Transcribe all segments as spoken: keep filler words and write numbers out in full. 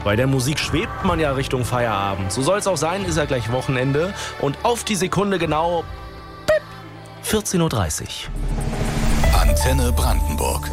Bei der Musik schwebt man ja Richtung Feierabend. So soll es auch sein, ist ja gleich Wochenende. Und auf die Sekunde genau piep, vierzehn Uhr dreißig. Antenne Brandenburg.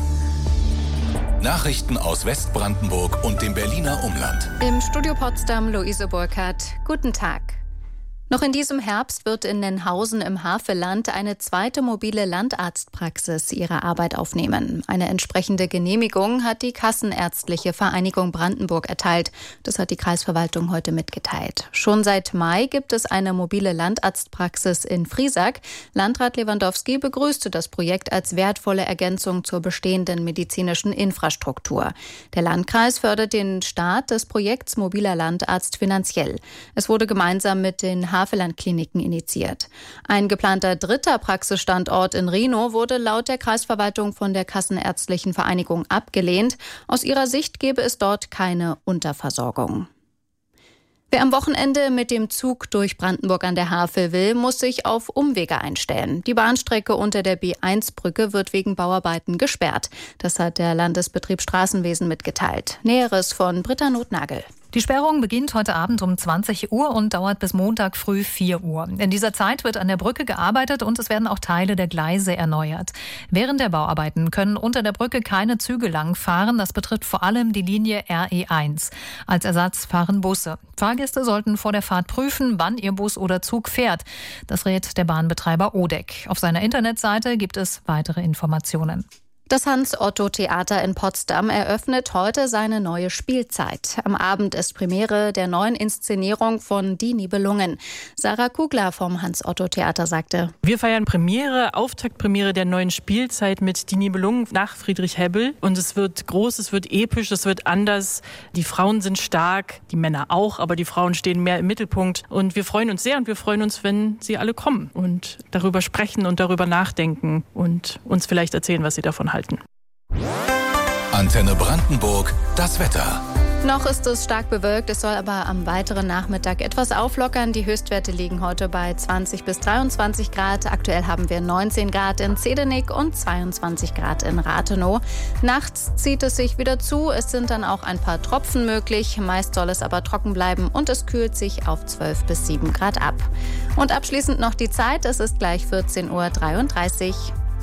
Nachrichten aus Westbrandenburg und dem Berliner Umland. Im Studio Potsdam Luise Burkhardt. Guten Tag. Noch in diesem Herbst wird in Nennhausen im Havelland eine zweite mobile Landarztpraxis ihre Arbeit aufnehmen. Eine entsprechende Genehmigung hat die Kassenärztliche Vereinigung Brandenburg erteilt. Das hat die Kreisverwaltung heute mitgeteilt. Schon seit Mai gibt es eine mobile Landarztpraxis in Friesack. Landrat Lewandowski begrüßte das Projekt als wertvolle Ergänzung zur bestehenden medizinischen Infrastruktur. Der Landkreis fördert den Start des Projekts mobiler Landarzt finanziell. Es wurde gemeinsam mit den Havelland-Kliniken initiiert. Ein geplanter dritter Praxisstandort in Rhinow wurde laut der Kreisverwaltung von der Kassenärztlichen Vereinigung abgelehnt. Aus ihrer Sicht gäbe es dort keine Unterversorgung. Wer am Wochenende mit dem Zug durch Brandenburg an der Havel will, muss sich auf Umwege einstellen. Die Bahnstrecke unter der B eins Brücke wird wegen Bauarbeiten gesperrt. Das hat der Landesbetrieb Straßenwesen mitgeteilt. Näheres von Britta Nothnagel. Die Sperrung beginnt heute Abend um zwanzig Uhr und dauert bis Montag früh vier Uhr. In dieser Zeit wird an der Brücke gearbeitet und es werden auch Teile der Gleise erneuert. Während der Bauarbeiten können unter der Brücke keine Züge langfahren. Das betrifft vor allem die Linie R E eins. Als Ersatz fahren Busse. Fahrgäste sollten vor der Fahrt prüfen, wann ihr Bus oder Zug fährt. Das rät der Bahnbetreiber O D E C. Auf seiner Internetseite gibt es weitere Informationen. Das Hans-Otto-Theater in Potsdam eröffnet heute seine neue Spielzeit. Am Abend ist Premiere der neuen Inszenierung von Die Nibelungen. Sarah Kugler vom Hans-Otto-Theater sagte: Wir feiern Premiere, Auftaktpremiere der neuen Spielzeit mit Die Nibelungen nach Friedrich Hebbel. Und es wird groß, es wird episch, es wird anders. Die Frauen sind stark, die Männer auch, aber die Frauen stehen mehr im Mittelpunkt. Und wir freuen uns sehr und wir freuen uns, wenn sie alle kommen und darüber sprechen und darüber nachdenken und uns vielleicht erzählen, was sie davon halten. Antenne Brandenburg, das Wetter. Noch ist es stark bewölkt, es soll aber am weiteren Nachmittag etwas auflockern. Die Höchstwerte liegen heute bei zwanzig bis dreiundzwanzig Grad. Aktuell haben wir neunzehn Grad in Zedenik und zweiundzwanzig Grad in Rathenow. Nachts zieht es sich wieder zu, es sind dann auch ein paar Tropfen möglich. Meist soll es aber trocken bleiben und es kühlt sich auf zwölf bis sieben Grad ab. Und abschließend noch die Zeit, es ist gleich vierzehn Uhr dreiunddreißig.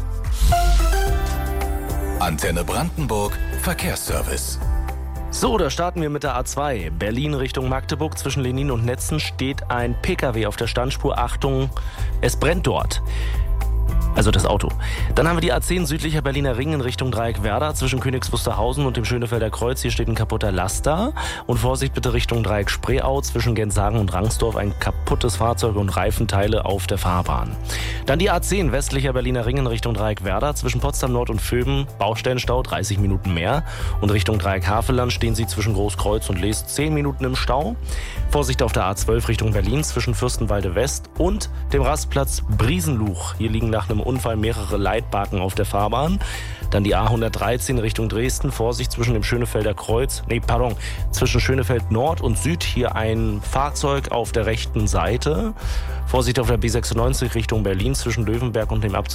Antenne Brandenburg, Verkehrsservice. So, da starten wir mit der A zwei. Berlin Richtung Magdeburg. Zwischen Lenin und Netzen steht ein P K W auf der Standspur. Achtung, es brennt dort. Also das Auto. Dann haben wir die A zehn südlicher Berliner Ring in Richtung Dreieck Werder zwischen Königs Wusterhausen und dem Schönefelder Kreuz. Hier steht ein kaputter Laster. Und Vorsicht bitte Richtung Dreieck Spreeau zwischen Genshagen und Rangsdorf. Ein kaputtes Fahrzeug und Reifenteile auf der Fahrbahn. Dann die A zehn westlicher Berliner Ring in Richtung Dreieck Werder zwischen Potsdam Nord und Vöben. Baustellenstau, dreißig Minuten mehr. Und Richtung Dreieck Havelland stehen Sie zwischen Großkreuz und Lees zehn Minuten im Stau. Vorsicht auf der A zwölf Richtung Berlin zwischen Fürstenwalde West und dem Rastplatz Briesenluch. Hier liegen nach einem Unfall mehrere Leitbaken auf der Fahrbahn. Dann die A hundertdreizehn Richtung Dresden. Vorsicht zwischen dem Schönefelder Kreuz, nee, pardon, zwischen Schönefeld Nord und Süd. Hier ein Fahrzeug auf der rechten Seite. Vorsicht auf der B sechsundneunzig Richtung Berlin zwischen Löwenberg und dem Abzug